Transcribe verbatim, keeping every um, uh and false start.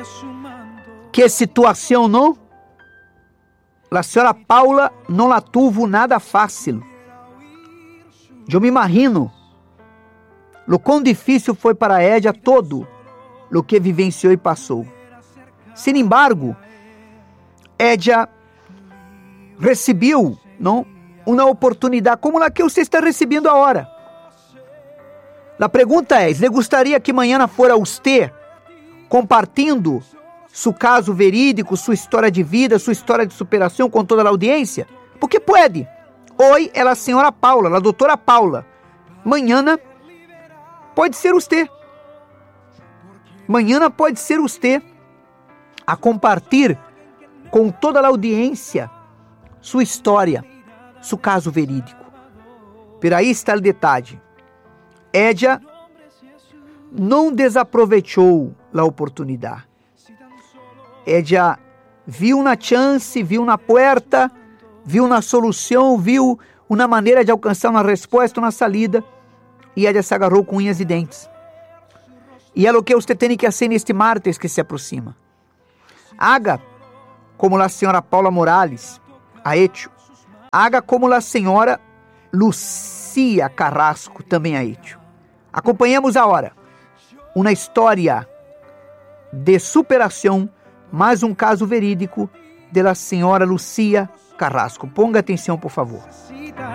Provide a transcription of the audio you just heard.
Que situação, não? A senhora Paula não la tuvo nada fácil. Eu me imagino o quão difícil foi para ela todo o que vivenciou e passou. Sin embargo, ela recebeu, não, uma oportunidade como a que você está recebendo agora. A pergunta é: lhe gostaria que amanhã fora você compartilhando seu caso verídico, sua história de vida, sua história de superação com toda a audiência? Porque pode. Hoje é a senhora Paula, a doutora Paula. Amanhã pode ser você. Amanhã pode ser você a compartilhar com toda a audiência sua história, seu caso verídico. Por aí está o detalhe. Ella não desaproveitou a oportunidade. Ella viu na chance, viu na porta, viu na solução, viu uma maneira de alcançar uma resposta, uma salida, e ella se agarrou com unhas e dentes. E é o que você tem que fazer neste martes que se aproxima. Haga como a senhora Paula Morales ha hecho. Haga como a senhora Lucia Carrasco também ha hecho. Acompanhemos agora uma história de superação, mais um caso verídico da senhora Lucia Carrasco. Ponga atenção, por favor.